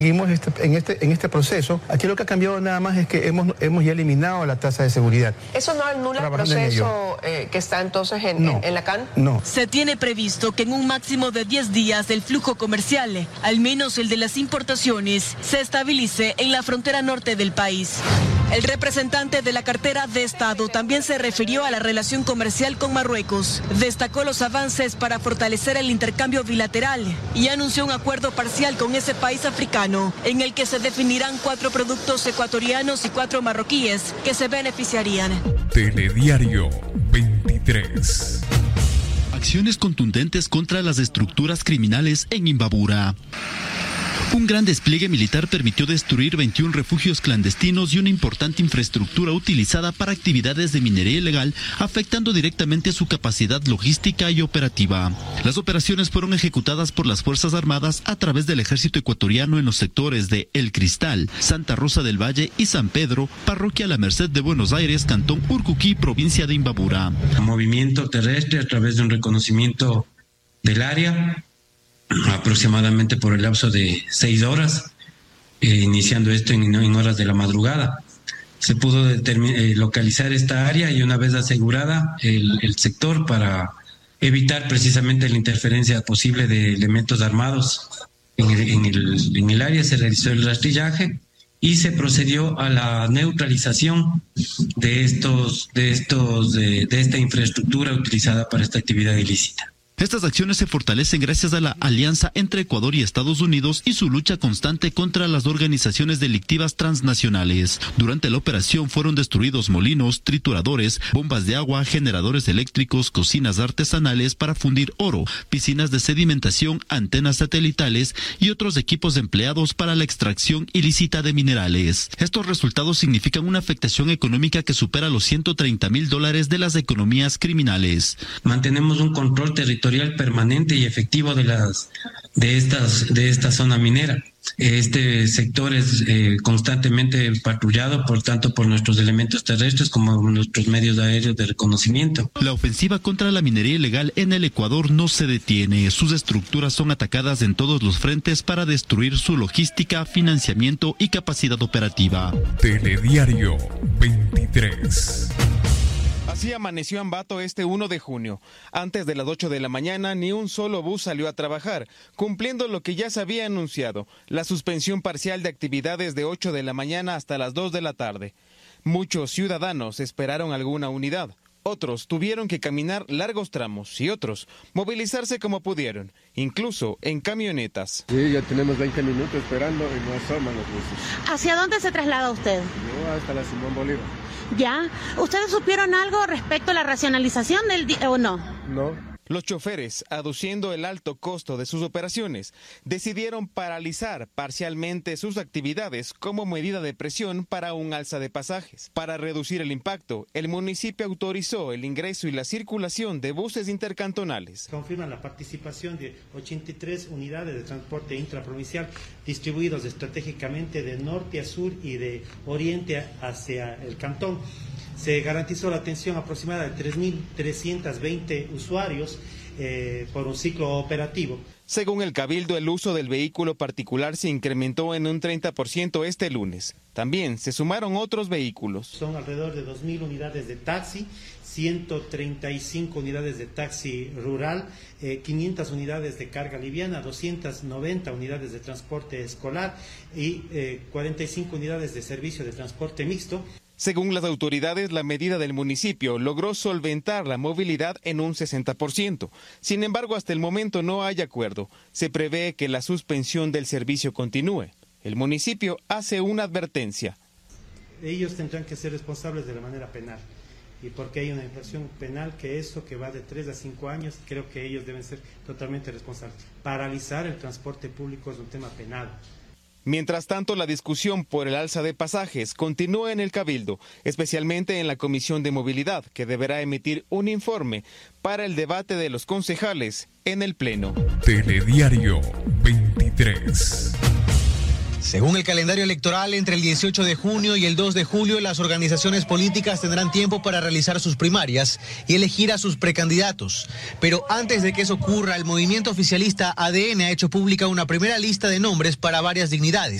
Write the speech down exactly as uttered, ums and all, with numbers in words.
Seguimos este, en, este, en este proceso. Aquí lo que ha cambiado nada más es que hemos, hemos ya eliminado la tasa de seguridad. ¿Eso no anula el proceso eh, que está entonces en, no, en, en la C A N? No. Se tiene previsto que en un máximo de diez días el flujo comercial, al menos el de las importaciones, se estabilice en la frontera norte del país. El representante de la cartera de Estado también se refirió a la relación comercial con Marruecos. Destacó los avances para fortalecer el intercambio bilateral y anunció un acuerdo parcial con ese país africano en el que se definirán cuatro productos ecuatorianos y cuatro marroquíes que se beneficiarían. Telediario veintitrés. Acciones contundentes contra las estructuras criminales en Imbabura. Un gran despliegue militar permitió destruir veintiún refugios clandestinos y una importante infraestructura utilizada para actividades de minería ilegal, afectando directamente su capacidad logística y operativa. Las operaciones fueron ejecutadas por las Fuerzas Armadas a través del ejército ecuatoriano en los sectores de El Cristal, Santa Rosa del Valle y San Pedro, parroquia La Merced de Buenos Aires, cantón Urcuquí, provincia de Imbabura. Movimiento terrestre a través de un reconocimiento del área, aproximadamente por el lapso de seis horas, eh, iniciando esto en, en horas de la madrugada. Se pudo eh, localizar esta área y una vez asegurada el, el sector para evitar precisamente la interferencia posible de elementos armados en el, en el, en el área, se realizó el rastrillaje y se procedió a la neutralización de estos, de estos, de, de esta infraestructura utilizada para esta actividad ilícita. Estas acciones se fortalecen gracias a la alianza entre Ecuador y Estados Unidos y su lucha constante contra las organizaciones delictivas transnacionales. Durante la operación fueron destruidos molinos, trituradores, bombas de agua, generadores eléctricos, cocinas artesanales para fundir oro, piscinas de sedimentación, antenas satelitales y otros equipos empleados para la extracción ilícita de minerales. Estos resultados significan una afectación económica que supera los ciento treinta mil dólares de las economías criminales. Mantenemos un control territorial permanente y efectivo de las de estas de esta zona minera. Este sector es eh, constantemente patrullado, por tanto, por nuestros elementos terrestres como nuestros medios aéreos de reconocimiento. La ofensiva contra la minería ilegal en el Ecuador no se detiene. Sus estructuras son atacadas en todos los frentes para destruir su logística, financiamiento y capacidad operativa. Telediario veintitrés. Así amaneció Ambato este uno de junio. Antes de las ocho de la mañana, ni un solo bus salió a trabajar, cumpliendo lo que ya se había anunciado, la suspensión parcial de actividades de ocho de la mañana hasta las dos de la tarde. Muchos ciudadanos esperaron alguna unidad. Otros tuvieron que caminar largos tramos y otros movilizarse como pudieron, incluso en camionetas. Sí, ya tenemos veinte minutos esperando y no asoman los buses. ¿Hacia dónde se traslada usted? Yo hasta la Simón Bolívar. ¿Ya? ¿Ustedes supieron algo respecto a la racionalización del día o no? No. Los choferes, aduciendo el alto costo de sus operaciones, decidieron paralizar parcialmente sus actividades como medida de presión para un alza de pasajes. Para reducir el impacto, el municipio autorizó el ingreso y la circulación de buses intercantonales. Confirman la participación de ochenta y tres unidades de transporte intraprovincial distribuidos estratégicamente de norte a sur y de oriente hacia el cantón. Se garantizó la atención aproximada de tres mil trescientos veinte usuarios eh, por un ciclo operativo. Según el Cabildo, el uso del vehículo particular se incrementó en un treinta por ciento este lunes. También se sumaron otros vehículos. Son alrededor de dos mil unidades de taxi, ciento treinta y cinco unidades de taxi rural, eh, quinientas unidades de carga liviana, doscientas noventa unidades de transporte escolar y eh, cuarenta y cinco unidades de servicio de transporte mixto. Según las autoridades, la medida del municipio logró solventar la movilidad en un sesenta por ciento. Sin embargo, hasta el momento no hay acuerdo. Se prevé que la suspensión del servicio continúe. El municipio hace una advertencia. Ellos tendrán que ser responsables de la manera penal. Y porque hay una infracción penal que eso que va de tres a cinco años, creo que ellos deben ser totalmente responsables. Paralizar el transporte público es un tema penal. Mientras tanto, la discusión por el alza de pasajes continúa en el Cabildo, especialmente en la Comisión de Movilidad, que deberá emitir un informe para el debate de los concejales en el Pleno. Telediario veintitrés. Según el calendario electoral, entre el dieciocho de junio y el dos de julio, las organizaciones políticas tendrán tiempo para realizar sus primarias y elegir a sus precandidatos. Pero antes de que eso ocurra, el movimiento oficialista A D N ha hecho pública una primera lista de nombres para varias dignidades.